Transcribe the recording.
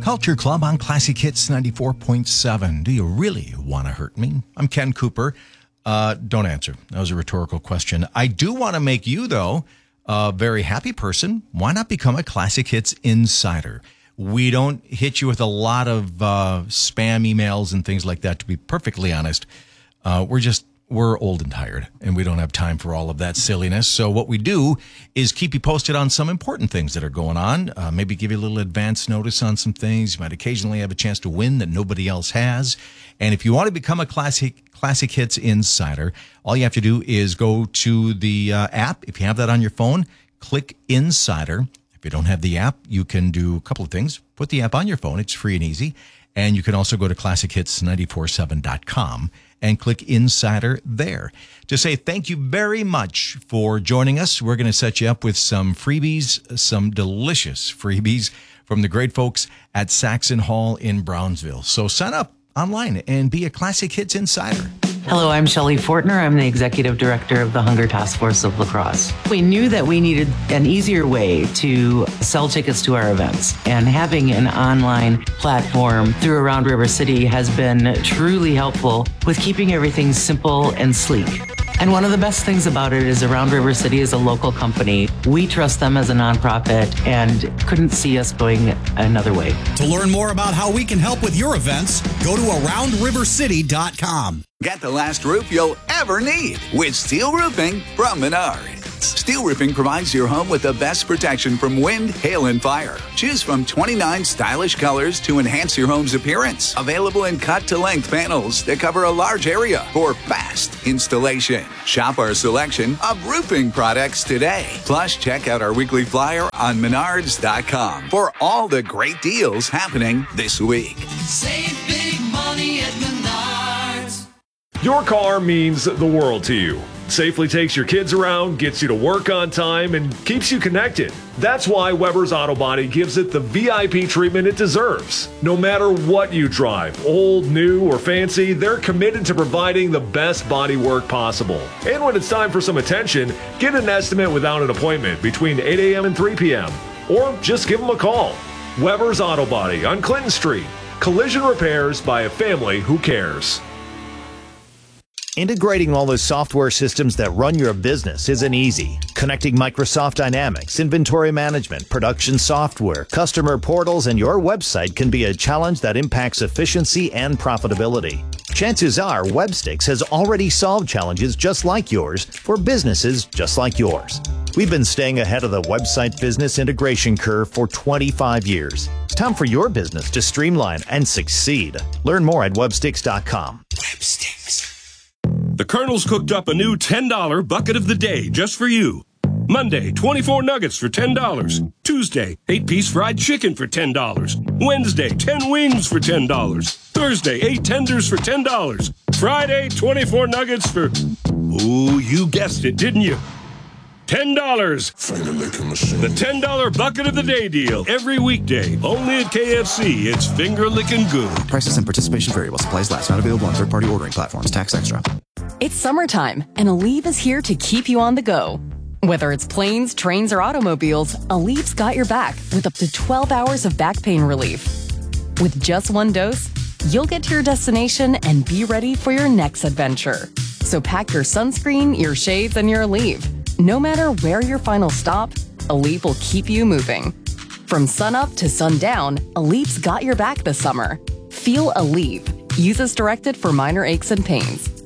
Culture Club on Classic Hits 94.7. Do you really want to hurt me? I'm Ken Cooper. Don't answer. That was a rhetorical question. I do want to make you, though, a very happy person. Why not become a Classic Hits insider? We don't hit you with a lot of spam emails and things like that, to be perfectly honest. We're old and tired, and we don't have time for all of that silliness. So what we do is keep you posted on some important things that are going on, maybe give you a little advance notice on some things. You might occasionally have a chance to win that nobody else has. And if you want to become a Classic Hits insider, all you have to do is go to the app. If you have that on your phone, click Insider. If you don't have the app, you can do a couple of things. Put the app on your phone. It's free and easy. And you can also go to ClassicHits947.com and click Insider there to say thank you very much for joining us. We're going to set you up with some freebies, some delicious freebies from the great folks at Saxon Hall in Brownsville. So sign up online and be a Classic Hits insider. Hello, I'm Shelley Fortner. I'm the Executive Director of the Hunger Task Force of La Crosse. We knew that we needed an easier way to sell tickets to our events, and having an online platform through Around River City has been truly helpful with keeping everything simple and sleek. And one of the best things about it is Around River City is a local company. We trust them as a nonprofit and couldn't see us going another way. To learn more about how we can help with your events, go to AroundRiverCity.com. Get the last roof you'll ever need with steel roofing from Menards. Steel roofing provides your home with the best protection from wind, hail, and fire. Choose from 29 stylish colors to enhance your home's appearance. Available in cut-to-length panels that cover a large area for fast installation. Shop our selection of roofing products today. Plus, check out our weekly flyer on Menards.com for all the great deals happening this week. Save big money at Menards. Your car means the world to you. Safely takes your kids around, gets you to work on time, and keeps you connected. That's why Weber's Auto Body gives it the VIP treatment it deserves. No matter what you drive, old, new, or fancy, they're committed to providing the best body work possible. And when it's time for some attention, get an estimate without an appointment between 8 a.m. and 3 p.m. Or just give them a call. Weber's Auto Body on Clinton Street. Collision repairs by a family who cares. Integrating all the software systems that run your business isn't easy. Connecting Microsoft Dynamics, inventory management, production software, customer portals, and your website can be a challenge that impacts efficiency and profitability. Chances are Webstix has already solved challenges just like yours for businesses just like yours. We've been staying ahead of the website business integration curve for 25 years. It's time for your business to streamline and succeed. Learn more at Webstix.com. Webstix. The Colonel's cooked up a new $10 bucket of the day just for you. Monday, 24 nuggets for $10. Tuesday, 8-piece fried chicken for $10. Wednesday, 10 wings for $10. Thursday, 8 tenders for $10. Friday, 24 nuggets for... Ooh, you guessed it, didn't you? $10. The $10 bucket of the day deal. Every weekday. Only at KFC. It's finger licking good. Prices and participation vary while supplies last. Not available on third-party ordering platforms. Tax extra. It's summertime, and Aleve is here to keep you on the go. Whether it's planes, trains, or automobiles, Aleve's got your back with up to 12 hours of back pain relief. With just one dose, you'll get to your destination and be ready for your next adventure. So pack your sunscreen, your shades, and your Aleve. No matter where your final stop, Aleve will keep you moving. From sunup to sundown, Aleve's got your back this summer. Feel Aleve. Use as directed for minor aches and pains.